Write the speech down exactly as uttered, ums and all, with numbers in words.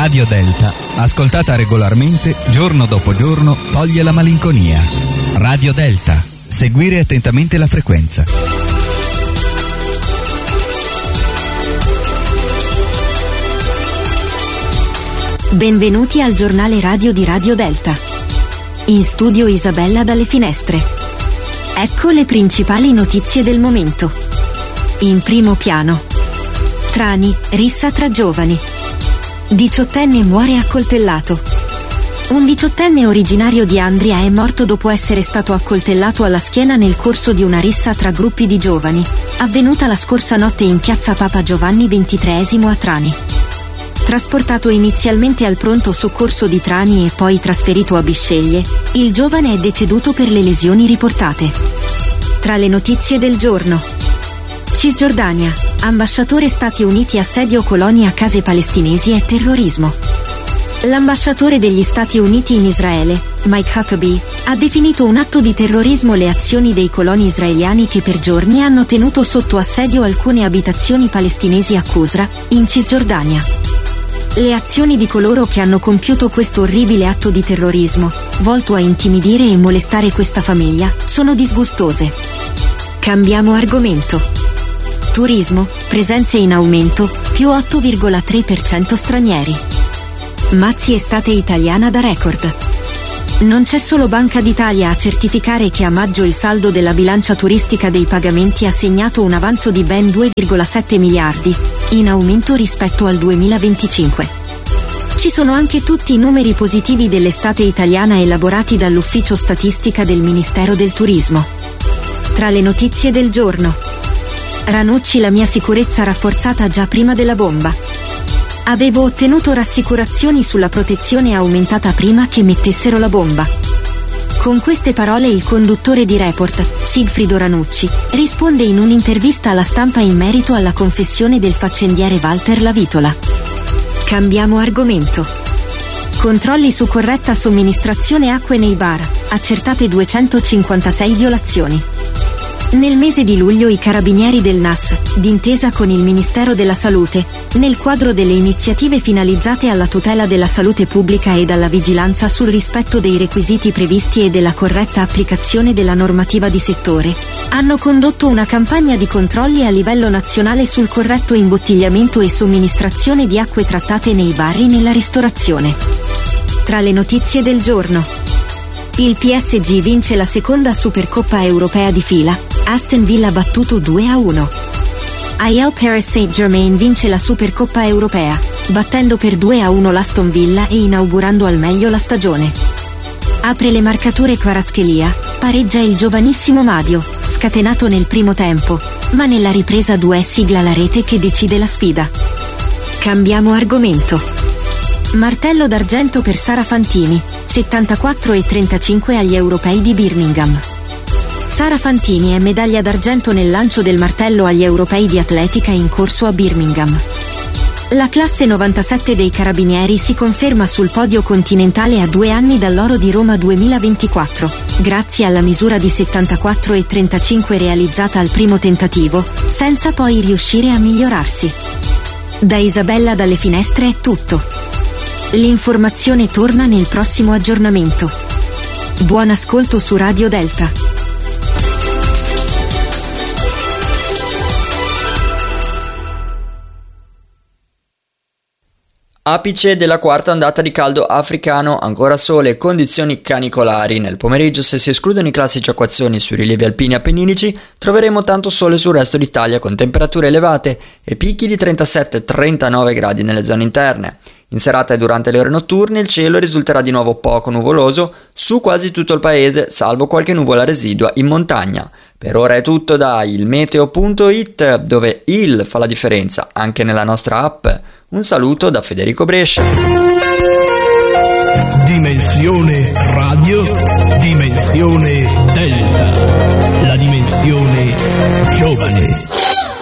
Radio Delta, ascoltata regolarmente, giorno dopo giorno, toglie la malinconia. Radio Delta, seguire attentamente la frequenza. Benvenuti al giornale radio di Radio Delta. In studio Isabella dalle finestre. Ecco le principali notizie del momento. In primo piano. Trani, rissa tra giovani. Diciottenne muore accoltellato. Un diciottenne originario di Andria è morto dopo essere stato accoltellato alla schiena nel corso di una rissa tra gruppi di giovani, avvenuta la scorsa notte in piazza Papa Giovanni ventitreesimo a Trani. Trasportato inizialmente al pronto soccorso di Trani e poi trasferito a Bisceglie, il giovane è deceduto per le lesioni riportate. Tra le notizie del giorno. Cisgiordania, ambasciatore Stati Uniti assedio coloni a case palestinesi e terrorismo. L'ambasciatore degli Stati Uniti in Israele, Mike Huckabee, ha definito un atto di terrorismo le azioni dei coloni israeliani che per giorni hanno tenuto sotto assedio alcune abitazioni palestinesi a Qusra, in Cisgiordania. Le azioni di coloro che hanno compiuto questo orribile atto di terrorismo, volto a intimidire e molestare questa famiglia, sono disgustose. Cambiamo argomento. Turismo, presenze in aumento, più otto virgola tre per cento stranieri. Mazzi estate italiana da record. Non c'è solo Banca d'Italia a certificare che a maggio il saldo della bilancia turistica dei pagamenti ha segnato un avanzo di ben due virgola sette miliardi, in aumento rispetto al duemilaventicinque. Ci sono anche tutti i numeri positivi dell'estate italiana elaborati dall'Ufficio Statistica del Ministero del Turismo. Tra le notizie del giorno. Ranucci, la mia sicurezza rafforzata già prima della bomba. Avevo ottenuto rassicurazioni sulla protezione aumentata prima che mettessero la bomba. Con queste parole il conduttore di Report, Sigfrido Ranucci, risponde in un'intervista alla stampa in merito alla confessione del faccendiere Walter Lavitola. Cambiamo argomento. Controlli su corretta somministrazione acque nei bar, accertate duecentocinquantasei violazioni. Nel mese di luglio i carabinieri del N A S, d'intesa con il Ministero della Salute, nel quadro delle iniziative finalizzate alla tutela della salute pubblica e dalla vigilanza sul rispetto dei requisiti previsti e della corretta applicazione della normativa di settore, hanno condotto una campagna di controlli a livello nazionale sul corretto imbottigliamento e somministrazione di acque trattate nei bar e nella ristorazione. Tra le notizie del giorno. Il P S G vince la seconda Supercoppa europea di fila, Aston Villa battuto due a uno. A L Paris Saint-Germain vince la Supercoppa europea, battendo per due a uno l'Aston Villa e inaugurando al meglio la stagione. Apre le marcature Kvaratskhelia, pareggia il giovanissimo Madio, scatenato nel primo tempo, ma nella ripresa due sigla la rete che decide la sfida. Cambiamo argomento. Martello d'argento per Sara Fantini, settantaquattro e trentacinque agli europei di Birmingham. Sara Fantini è medaglia d'argento nel lancio del martello agli europei di atletica in corso a Birmingham. La classe novantasette dei Carabinieri si conferma sul podio continentale a due anni dall'oro di Roma duemilaventiquattro, grazie alla misura di settantaquattro e trentacinque realizzata al primo tentativo, senza poi riuscire a migliorarsi. Da Isabella dalle finestre è tutto. L'informazione torna nel prossimo aggiornamento. Buon ascolto su Radio Delta. Apice della quarta ondata di caldo africano, ancora sole e condizioni canicolari. Nel pomeriggio, se si escludono i classici acquazzoni sui rilievi alpini appenninici, troveremo tanto sole sul resto d'Italia con temperature elevate e picchi di trentasette trentanove gradi nelle zone interne. In serata e durante le ore notturne il cielo risulterà di nuovo poco nuvoloso su quasi tutto il paese, salvo qualche nuvola residua in montagna. Per ora è tutto da ilmeteo punto it, dove il fa la differenza anche nella nostra app. Un saluto da Federico Brescia. Dimensione radio, dimensione delta, la dimensione giovane.